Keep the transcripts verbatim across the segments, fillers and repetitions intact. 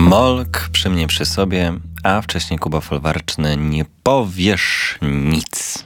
Molk przy mnie przy sobie, a wcześniej Kuba Folwarczny, nie powiesz nic.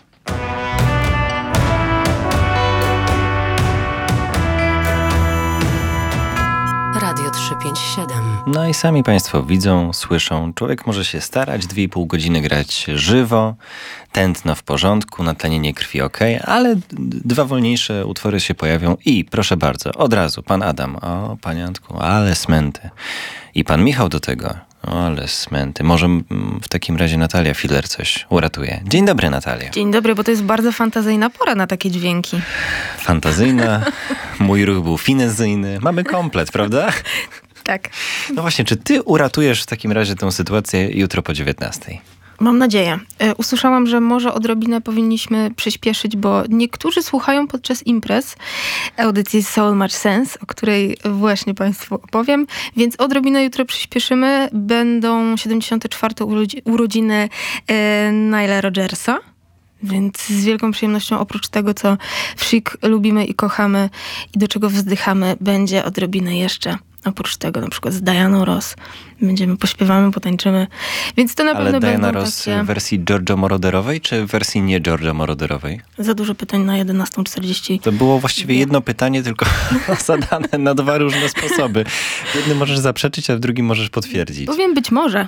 Radio trzysta pięćdziesiąt siedem. No i sami Państwo widzą, słyszą, człowiek może się starać, dwie i pół godziny grać żywo, tętno w porządku, natlenienie krwi ok, ale dwa wolniejsze utwory się pojawią i proszę bardzo, od razu pan Adam, o panie Antku, ale smęty. I pan Michał do tego, o, ale smęty. Może w takim razie Natalia Filer coś uratuje. Dzień dobry, Natalia. Dzień dobry, bo to jest bardzo fantazyjna pora na takie dźwięki. Fantazyjna, mój ruch był finezyjny. Mamy komplet, prawda? Tak. No właśnie, czy ty uratujesz w takim razie tę sytuację jutro po dziewiętnastej? Mam nadzieję. E, usłyszałam, że może odrobinę powinniśmy przyspieszyć, bo niektórzy słuchają podczas imprez audycji Soul Match Sense, o której właśnie Państwu opowiem, więc odrobinę jutro przyspieszymy. Będą siedemdziesiąte czwarte urodzi- urodziny e, Nila Rodgersa. Więc z wielką przyjemnością, oprócz tego, co w Chic lubimy i kochamy i do czego wzdychamy, będzie odrobinę jeszcze. Oprócz tego na przykład z Dianą Ross. Będziemy, pośpiewamy, potańczymy. Więc to na Ale pewno Diana będą Ross takie... w wersji George'a Moroderowej, czy w wersji nie George'a Moroderowej? Za dużo pytań na jedenastą czterdzieści. To było właściwie jedno pytanie, tylko zadane na dwa różne sposoby. W jednym możesz zaprzeczyć, a w drugim możesz potwierdzić. Powiem być może.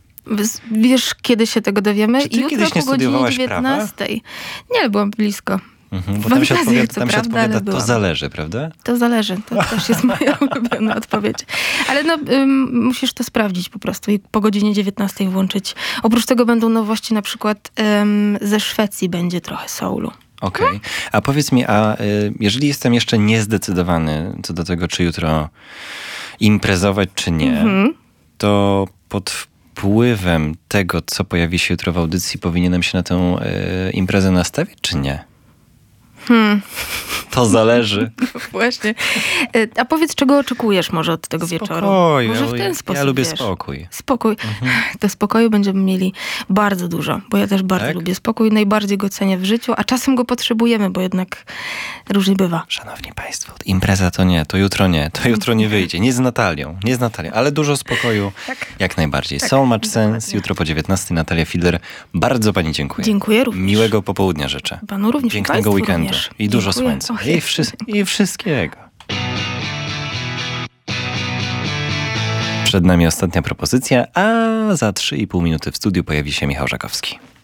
Wiesz, kiedy się tego dowiemy? Czy ty Jutro kiedyś nie po godzinie studiowałaś dziewiętnastej. Nie, ale byłam blisko. Mhm, bo tam się Fantazję, odpowiada, co tam się prawda, ale odpowiada to byłam. zależy, prawda? To zależy. To też jest moja ulubiona odpowiedź. Ale no, ym, musisz to sprawdzić po prostu i po godzinie dziewiętnastej włączyć. Oprócz tego będą nowości, na przykład ym, ze Szwecji będzie trochę soulu. Okej. Okay. A powiedz mi, a y, jeżeli jestem jeszcze niezdecydowany co do tego, czy jutro imprezować, czy nie, mhm. to pod wpływem tego, co pojawi się jutro w audycji, powinienem się na tę y, imprezę nastawić, czy nie? Hmm. To zależy. No właśnie. A powiedz, czego oczekujesz może od tego Spokoju. wieczoru? Może w ten ja, sposób, Ja lubię wiesz. spokój. Spokój. Mhm. Do spokoju będziemy mieli bardzo dużo, bo ja też bardzo tak? lubię spokój. Najbardziej go cenię w życiu, a czasem go potrzebujemy, bo jednak różnie bywa. Szanowni Państwo, impreza to nie, to jutro nie, to jutro nie wyjdzie. Nie z Natalią, nie z Natalią, ale dużo spokoju tak. Jak najbardziej. Tak. Soul Match Sense, jutro po dziewiętnastej. Natalia Filer, bardzo Pani dziękuję. Dziękuję również. Miłego popołudnia życzę. Panu również. Pięknego weekendu. Również. I dużo dziękuję. słońca. Och, I, wszy- I wszystkiego. Przed nami ostatnia propozycja, a za trzy i pół minuty w studiu pojawi się Michał Żakowski.